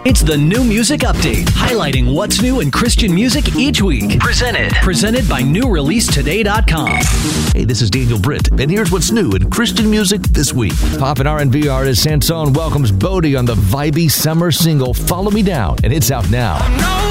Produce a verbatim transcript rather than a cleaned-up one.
It's the New Music Update, highlighting what's new in Christian music each week. Presented. Presented by new release today dot com. Hey, this is Daniel Britt, and here's what's new in Christian music this week. Pop and R and B artist Sansone welcomes Bodie on the vibey summer single, Follow Me Down, and it's out now.